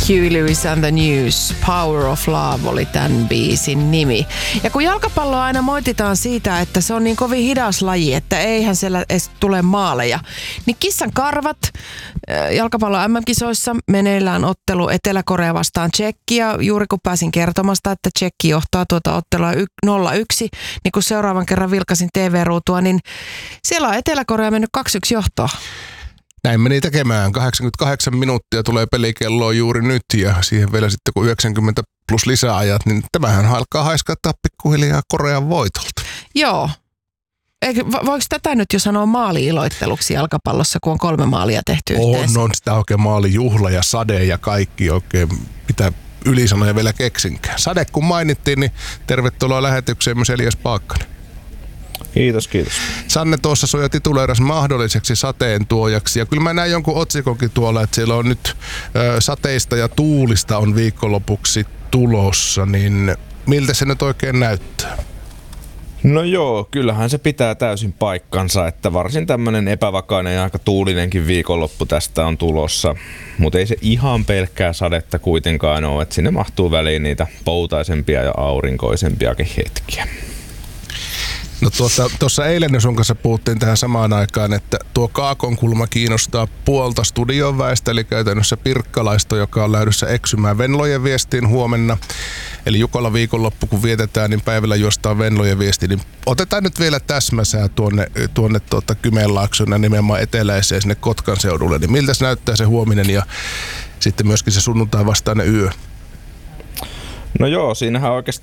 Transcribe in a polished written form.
Huey Lewis and the News, Power of Love oli tämän biisin nimi. Ja kun jalkapalloa aina moititaan siitä, että se on niin kovin hidas laji, että eihän siellä edes tule maaleja, niin kissan karvat jalkapallon MM-kisoissa meneillään ottelu Etelä-Korea vastaan Tšekkiä. Juuri kun pääsin kertomasta, että Tšekki johtaa tuota ottelua 0-1, niin kun seuraavan kerran vilkasin TV-ruutua, niin siellä on Etelä-Korea mennyt 2-1 johtoa. Näin meni tekemään. 88 minuuttia tulee pelikelloa juuri nyt ja siihen vielä sitten kun 90 plus lisäajat, niin tämähän alkaa haiskata pikkuhiljaa Korean voitolta. Joo. Voiko tätä nyt jo sanoa maali-iloitteluksi jalkapallossa, kun on 3 maalia tehty yhteensä? On sitä oikein maalijuhla ja sade ja kaikki oikein pitää ylisanoja vielä keksinkään. Sade kun mainittiin, niin tervetuloa lähetykseen myös Elias Paakkanen. Kiitos. Sanne tuossa suoja tituleeras mahdolliseksi sateen tuojaksi. Ja kyllä mä näin jonkun otsikonkin tuolla, että siellä on nyt sateista ja tuulista on viikonlopuksi tulossa. Niin miltä se nyt oikein näyttää? No joo, kyllähän se pitää täysin paikkansa, että varsin tämmönen epävakainen ja aika tuulinenkin viikonloppu tästä on tulossa. Mutta ei se ihan pelkkää sadetta kuitenkaan ole, että sinne mahtuu väliin niitä poutaisempia ja aurinkoisempiakin hetkiä. No tuossa eilen sun kanssa puhuttiin tähän samaan aikaan, että tuo Kaakonkulma kiinnostaa puolta studion väestä, eli käytännössä pirkkalaista, joka on lähdössä eksymään Venlojen viestiin huomenna. Eli Jukola viikonloppu kun vietetään, niin päivällä juostaan Venlojen viestiin. Niin otetaan nyt vielä täsmäsää tuonne Kymenlaakson ja nimenomaan eteläiseen sinne Kotkan seudulle. Niin miltä se näyttää se huominen ja sitten myöskin se sunnuntai vastainen yö? No joo, siinähän